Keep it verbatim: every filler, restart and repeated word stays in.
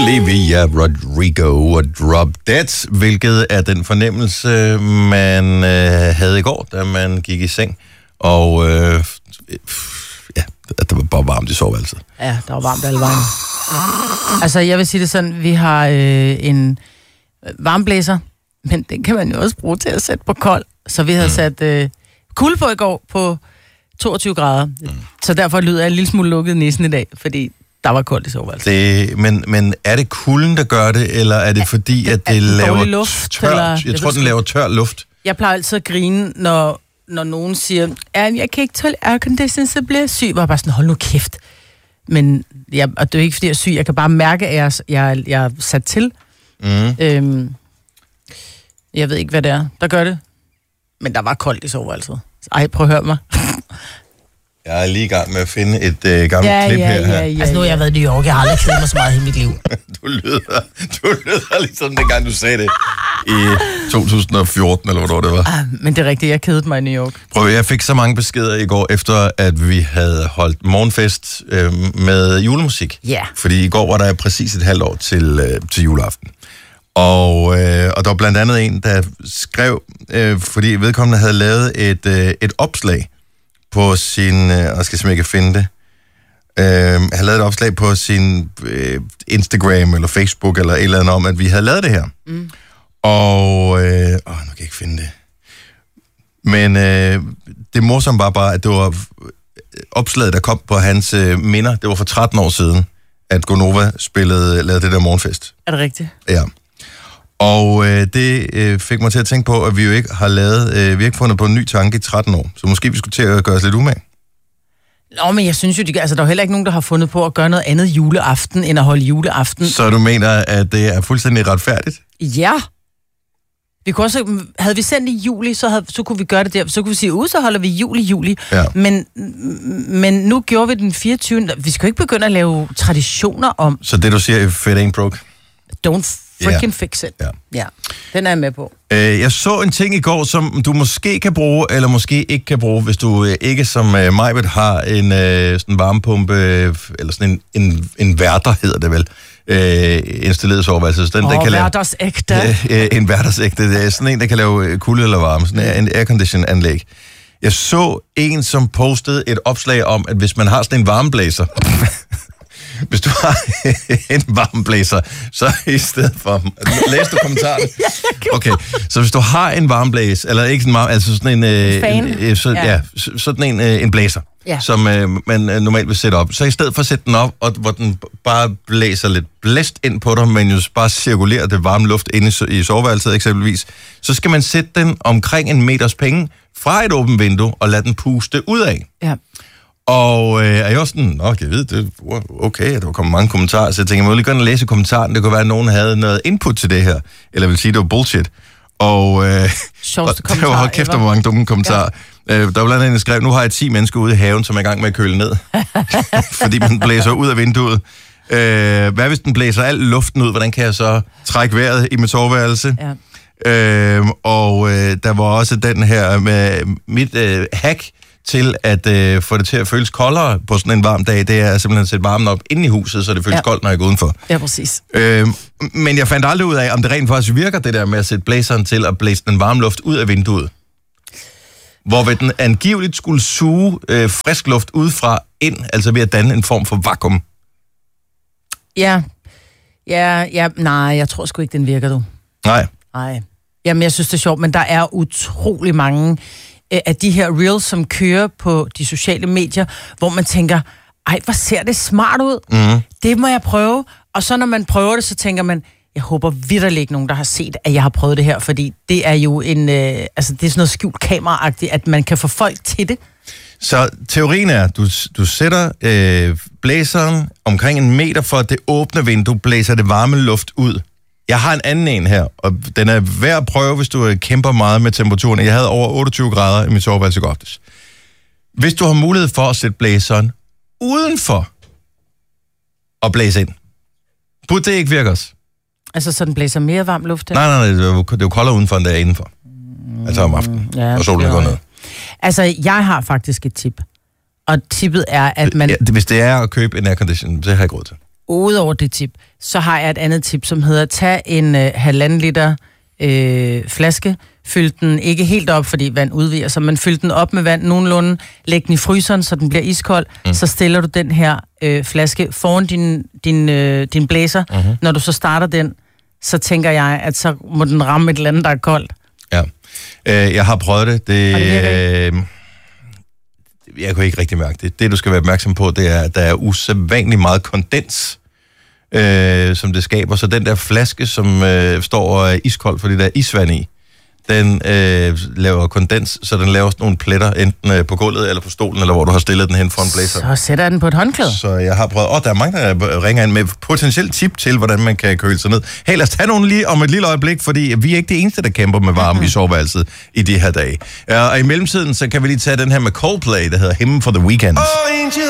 Olivia Rodrigo og Drop Dead, hvilket er den fornemmelse, man øh, havde i går, da man gik i seng. Og øh, ja, at det var bare varmt i soveværelset. Ja, der var varmt alle vejen. Altså, jeg vil sige det sådan, vi har øh, en varmblæser, men den kan man jo også bruge til at sætte på kold. Så vi havde mm. sat øh, kulde på i går på toogtyve grader. Mm. Så derfor lyder jeg en lille smule lukket i næsen i dag, fordi der var koldt i soveværelset. Det, men, men er det kulden, der gør det, eller er det ja, fordi, det, at det, det laver luft, tør? Eller, jeg, jeg tror, den sgu, laver tør luft. Jeg plejer altid at grine, når, når nogen siger, jeg kan ikke tåle aircondition, så bliver jeg syg. Jeg var bare sådan, hold nu kæft. Men jeg, og det er ikke, fordi jeg er syg. Jeg kan bare mærke, at jeg, jeg, jeg er sat til. Mm. Øhm, jeg ved ikke, hvad det er, der gør det. Men der var koldt i soveværelset. Ej, prøv at høre mig. Jeg er lige i gang med at finde et øh, gammelt ja, klip ja, her. Ja, ja, altså nu har jeg været i New York. Jeg har aldrig kedet mig så meget i mit liv. du, lyder, du lyder ligesom dengang, du sagde det i to tusind og fjorten, eller hvad det var. Ah, men det er rigtigt, jeg kedede mig i New York. Prøv, jeg fik så mange beskeder i går, efter at vi havde holdt morgenfest øh, med julemusik. Ja. Yeah. Fordi i går var der præcis et halvt år til, øh, til juleaften. Og, øh, og der var blandt andet en, der skrev, øh, fordi vedkommende havde lavet et, øh, et opslag på sin, øh, og skal simpelthen ikke finde det, øh, havde lavet et opslag på sin øh, Instagram eller Facebook eller et eller andet om, at vi havde lavet det her. Mm. Og, øh, åh, nu kan jeg ikke finde det. Men øh, det morsomme var bare, at det var opslaget, der kom på hans øh, minder. Det var for tretten år siden, at Gonova spillede, lavede det der morgenfest. Er det rigtigt? Ja. Og øh, det øh, fik mig til at tænke på, at vi jo ikke har lavet, øh, vi har ikke fundet på en ny tanke i tretten år. Så måske vi skulle til at gøre os lidt umage. Nå, men jeg synes jo, de, altså, der er heller ikke nogen, der har fundet på at gøre noget andet juleaften, end at holde juleaften. Så du mener, at det er fuldstændig retfærdigt? Ja. Vi kunne også, havde vi sendt i juli, så, havde, så kunne vi gøre det der. Så kunne vi sige, ud, så holder vi jul i juli. Ja. Men, men nu gjorde vi den fireogtyvende Vi skal jo ikke begynde at lave traditioner om. Så det, du siger, if it ain't broke? Don't freaking yeah. fix it. Ja. ja, den er jeg med på. Øh, jeg så en ting i går, som du måske kan bruge, eller måske ikke kan bruge, hvis du øh, ikke som øh, Majbet har en øh, sådan varmepumpe, øh, eller sådan en, en, en værter, hedder det vel, øh, installeret soveværelse. Den, Åh, oh, hverdagsægte. Øh, en hverdagsægte. Det er sådan en, der kan lave kulde eller varme. Sådan en aircondition-anlæg. Jeg så en, som postede et opslag om, at hvis man har sådan en varmeblæser, hvis du har en varmeblæser, så i stedet for... Læste du kommentaren? Okay, så hvis du har en varmeblæser, eller ikke sådan en varme, altså sådan en... en fan? Øh, så, ja. ja, sådan en, øh, en blæser, ja. som øh, man øh, normalt vil sætte op. Så i stedet for at sætte den op, og, hvor den bare blæser lidt blæst ind på dig, men jo bare cirkulerer det varme luft inde i, i soveværelset eksempelvis, så skal man sætte den omkring en meters penge fra et åbent vindue, og lade den puste ud af. Ja. Og øh, er jeg også sådan, nå, jeg ved det, okay, der var kommet mange kommentarer, så jeg tænker, jeg må lige gå ind og læse kommentaren, det kunne være, at nogen havde noget input til det her, eller vil sige, det var bullshit. Og, øh, og der var kæft, der var mange dumme kommentarer. Ja. Øh, der var blandt andet en, der skrev, nu har jeg ti mennesker ude i haven, som er i gang med at køle ned, fordi man blæser ud af vinduet. Øh, hvad hvis den blæser al luften ud, hvordan kan jeg så trække vejret i mit soveværelse? Ja. Øh, og øh, der var også den her med mit øh, hack, til at øh, få det til at føles koldere på sådan en varm dag, det er simpelthen at sætte varmen op inde i huset, så det føles ja. koldt, når jeg går udenfor. Ja, præcis. Øh, men jeg fandt aldrig ud af, om det rent faktisk virker, det der med at sætte blæseren til at blæse den varme luft ud af vinduet. Hvor ved den angiveligt skulle suge øh, frisk luft udefra ind, altså ved at danne en form for vakuum. Ja. Ja, ja, nej, jeg tror sgu ikke, den virker, du. Nej. Nej. Jamen, jeg synes, det er sjovt, men der er utrolig mange af de her reels, som kører på de sociale medier, hvor man tænker, ej, hvor ser det smart ud. Mm. Det må jeg prøve. Og så når man prøver det, så tænker man, jeg håber vitterligt ikke nogen, der har set, at jeg har prøvet det her, fordi det er jo en, øh, altså det er sådan noget skjult kamera-agtigt, at man kan få folk til det. Så teorien er, du, du sætter øh, blæseren omkring en meter for det åbne vindue, blæser det varme luft ud. Jeg har en anden en her, og den er værd at prøve, hvis du kæmper meget med temperaturen. Jeg havde over otteogtyve grader i mit soveværelse i går aftes. Hvis du har mulighed for at sætte blæseren udenfor og blæse ind, burde det ikke virke også? Altså, så den blæser mere varm luft? Nej, nej, nej, det er jo, det er jo koldere udenfor, end det er indenfor. Mm, altså om aftenen, ja, og solen går ned. Altså, jeg har faktisk et tip. Og tippet er, at man... Ja, hvis det er at købe en aircondition, det har jeg ikke råd til. udover det tip, så har jeg et andet tip, som hedder, tag en øh, halvanden liter øh, flaske, fyld den ikke helt op, fordi vand udvider sig, men fyld den op med vand nogenlunde, læg den i fryseren, så den bliver iskold, mm. så stiller du den her øh, flaske foran din, din, øh, din blæser. Mm-hmm. Når du så starter den, så tænker jeg, at så må den ramme et eller andet, der er koldt. Ja, øh, jeg har prøvet det. Det, det øh, jeg kunne ikke rigtig mærke det. Det, du skal være opmærksom på, det er, at der er usædvanligt meget kondens, øh, som det skaber. Så den der flaske, som øh, står og er iskold, fordi der er isvand i, den øh, laver kondens, så den laver sådan nogle pletter, enten øh, på gulvet eller på stolen, eller hvor du har stillet den hen for en blæser. Så sætter jeg den på et håndklæde. Så jeg har prøvet... Åh, oh, der er mange, der ringer ind med potentielt tip til, hvordan man kan køle sig ned. Hey, lad os tage nogle lige om et lille øjeblik, fordi vi er ikke det eneste, der kæmper med varme i soveværelset i de her dage. Og i mellemtiden, så kan vi lige tage den her med Coldplay, der hedder Hymn for the Weekend. Oh,